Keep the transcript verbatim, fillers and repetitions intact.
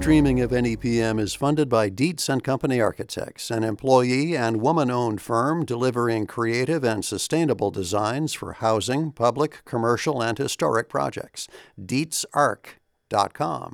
streaming of N E P M is funded by Dietz and Company Architects, an employee and woman-owned firm delivering creative and sustainable designs for housing, public, commercial, and historic projects. Dietz Arch dot com.